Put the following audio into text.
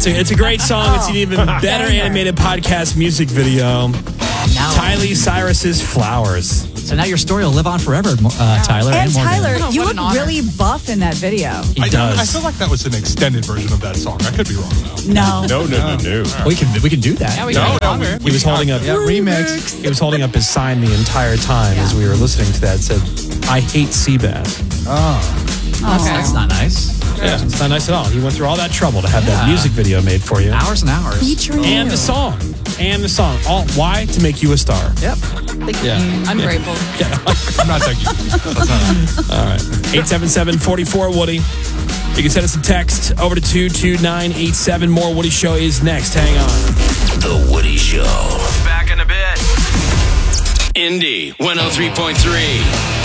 It's a great song. It's an even better animated podcast music video. Now, Tylee Cyrus's Flowers. so now your story will live on forever, Tyler. And Morgan. Tyler, Oh, you what look an honor. really buff in that video. He I does. feel like that was an extended version of that song. I could be wrong though. No. No. We can do that. Yeah, we can go longer. He was holding up. Remix. He was holding up his sign the entire time as we were listening to that. It said, "I hate Seabass." That's not nice. Yeah, it's not nice at all. He went through all that trouble to have that music video made for you. Hours and hours. Featuring And you. the song. All why? To make you a star. Yep. I'm grateful. I'm not thanking you. All right. 877-44-WOODY. You can send us a text over to 22987. More Woody Show is next. Hang on. The Woody Show. Back in a bit. Indy 103.3.